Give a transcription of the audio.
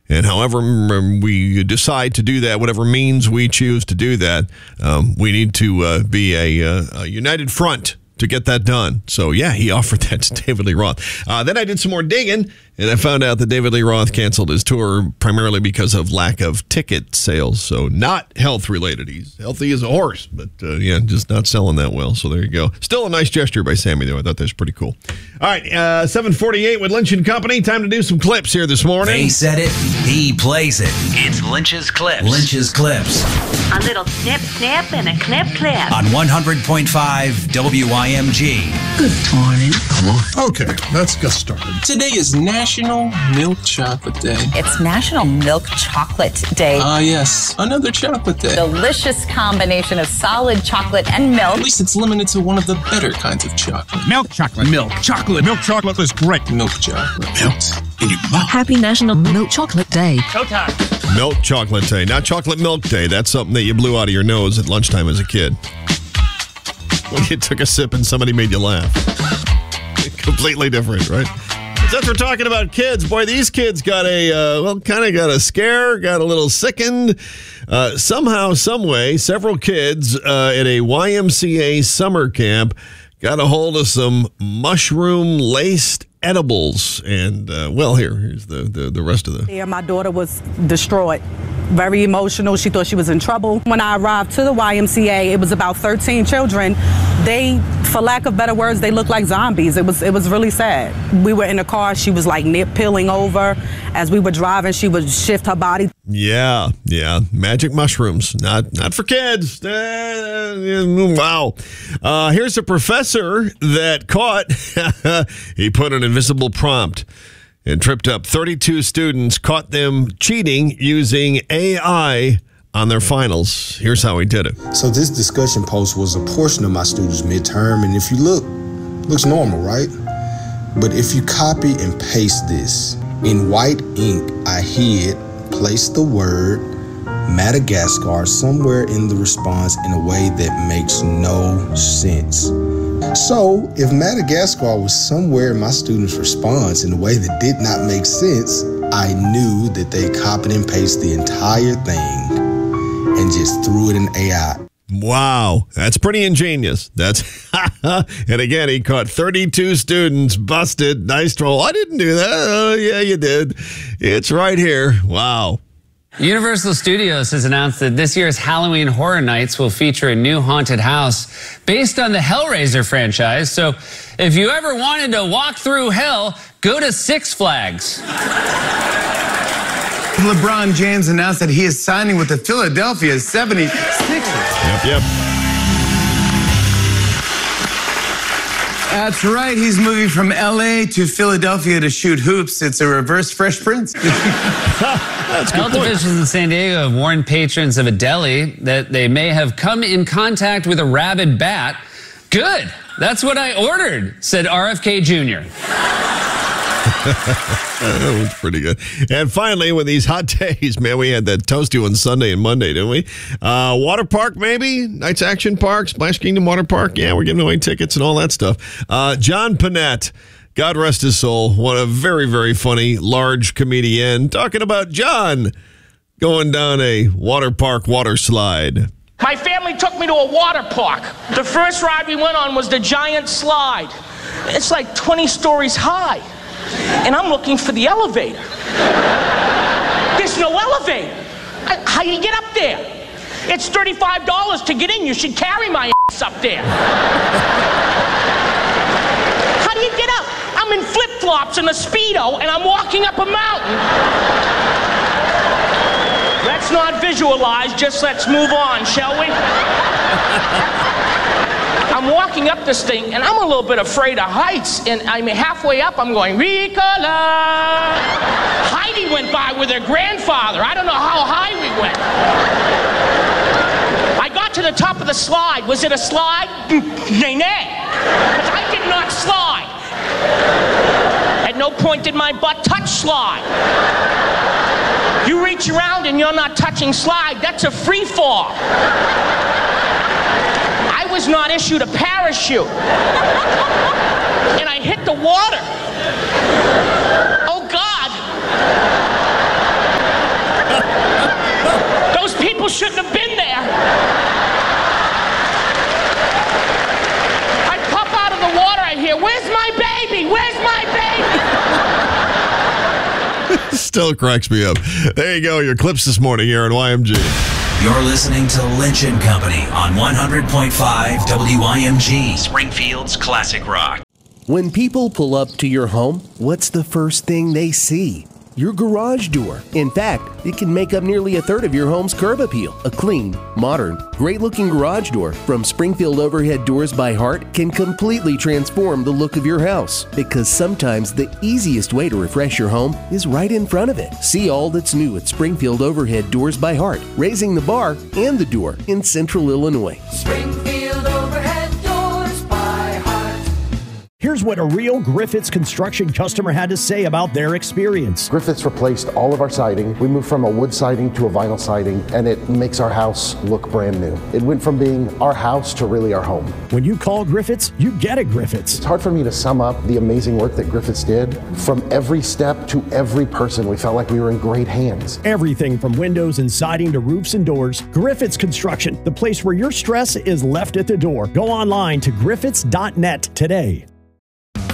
And however we decide to do that, whatever means we choose to do that, we need to be a united front to get that done. So, yeah, he offered that to David Lee Roth. Then I did some more digging, and I found out that David Lee Roth canceled his tour primarily because of lack of ticket sales. So, not health-related. He's healthy as a horse, but, just not selling that well. So, there you go. Still a nice gesture by Sammy, though. I thought that was pretty cool. All right, 7:48 with Lynch and Company. Time to do some clips here this morning. They said it. He plays it. It's Lynch's Clips. Lynch's Clips. A little snip, snip, and a clip, clip. On 100.5 WIMG. Good morning. Come on. Okay, let's get started. Today is National Milk Chocolate Day. It's National Milk Chocolate Day. Yes, another chocolate day. Delicious combination of solid chocolate and milk. At least it's limited to one of the better kinds of chocolate. Milk chocolate. Milk chocolate. Milk chocolate is great. Milk chocolate. Melt in your mouth. Happy National Milk Chocolate Day. Showtime. Milk Chocolate Day. Not Chocolate Milk Day. That's something that you blew out of your nose at lunchtime as a kid. When you took a sip and somebody made you laugh. Completely different, right? Since we're talking about kids, boy, these kids got got a scare, got a little sickened. Somehow, some way, several kids at a YMCA summer camp got a hold of some mushroom-laced edibles. And, here's the rest of the... Yeah, my daughter was distraught. Very emotional. She thought she was in trouble. When I arrived to the YMCA, it was about 13 children. They, for lack of better words, they looked like zombies. It was really sad. We were in the car. She was like peeling over. As we were driving, she would shift her body. Yeah. Magic mushrooms. Not for kids. Wow. Here's a professor that caught. He put an invisible prompt and tripped up 32 students, caught them cheating using AI on their finals. Here's how he did it. So this discussion post was a portion of my students' midterm, and if you look, looks normal, right? But if you copy and paste this, in white ink, I placed the word Madagascar somewhere in the response in a way that makes no sense. So, if Madagascar was somewhere in my students' response in a way that did not make sense, I knew that they copied and pasted the entire thing and just threw it in AI. Wow, that's pretty ingenious. And again, he caught 32 students busted. Nice troll. I didn't do that. Oh, yeah, you did. It's right here. Wow. Universal Studios has announced that this year's Halloween Horror Nights will feature a new haunted house based on the Hellraiser franchise. So if you ever wanted to walk through hell, go to Six Flags. LeBron James announced that he is signing with the Philadelphia 76ers. Yep. That's right. He's moving from L.A. to Philadelphia to shoot hoops. It's a reverse Fresh Prince. Health officials in San Diego have warned patrons of a deli that they may have come in contact with a rabid bat. Good. That's what I ordered, said RFK Jr. That was pretty good. And finally, with these hot days, man, we had that toasty one Sunday and Monday, didn't we? Water park, maybe? Knights Action Park, Splash Kingdom Water Park. Yeah, we're giving away tickets and all that stuff. John Panette, God rest his soul, what a very, very funny, large comedian, talking about John going down a water park water slide. My family took me to a water park. The first ride we went on was the giant slide. It's like 20 stories high. And I'm looking for the elevator. There's no elevator. How do you get up there? It's $35 to get in. You should carry my ass up there. How do you get up? I'm in flip-flops and a Speedo, and I'm walking up a mountain. Let's not visualize, just let's move on, shall we? I'm walking up this thing, and I'm a little bit afraid of heights, and I'm halfway up, I'm going, Ricola! Heidi went by with her grandfather. I don't know how high we went. I got to the top of the slide. Was it a slide? Nay, nay. Because I did not slide. At no point did my butt touch slide. You reach around and you're not touching slide, that's a free fall. I was not issued a parachute. And I hit the water. Oh God. shouldn't have been there. I pop out of the water, I hear, where's my baby? Where's my baby? Still cracks me up. There you go, your clips this morning here on YMG. You're listening to Lynch & Company on 100.5 WYMG, Springfield's classic rock. When people pull up to your home, what's the first thing they see? Your garage door. In fact, it can make up nearly a third of your home's curb appeal. A clean, modern, great-looking garage door from Springfield Overhead Doors by Heart can completely transform the look of your house. Because sometimes the easiest way to refresh your home is right in front of it. See all that's new at Springfield Overhead Doors by Heart, raising the bar and the door in Central Illinois. Springfield Overhead Doors by Heart. Here's what a real Griffiths Construction customer had to say about their experience. Griffiths replaced all of our siding. We moved from a wood siding to a vinyl siding, and it makes our house look brand new. It went from being our house to really our home. When you call Griffiths, you get a Griffiths. It's hard for me to sum up the amazing work that Griffiths did. From every step to every person, we felt like we were in great hands. Everything from windows and siding to roofs and doors. Griffiths Construction, the place where your stress is left at the door. Go online to griffiths.net today.